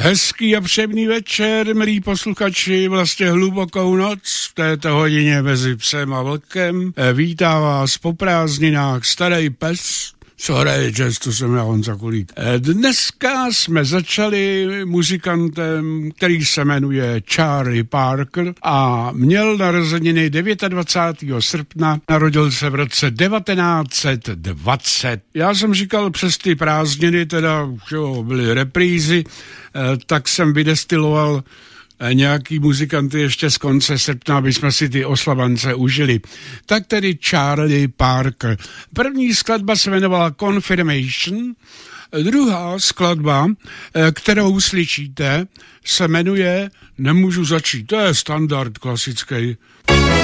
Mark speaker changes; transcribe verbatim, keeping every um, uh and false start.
Speaker 1: Hezký a příjemný večer, milí posluchači, vlastně hlubokou noc v této hodině mezi psem a vlkem. Vítá vás po prázdninách starý pes, co hraje jazz, to jsem já, Honza Kulík. Dneska jsme začali muzikantem, který se jmenuje Charlie Parker a měl narozeniny dvacátého devátého srpna, narodil se v roce devatenáct set dvacet. Já jsem říkal přes ty prázdniny, teda jo, byly reprízy, tak jsem vydestiloval nějaký muzikanty ještě z konce srpna, aby jsme si ty oslavance užili. Tak tedy Charlie Parker. První skladba se jmenovala Confirmation, druhá skladba, kterou slyšíte, se jmenuje Nemůžu začít. To je standard klasický.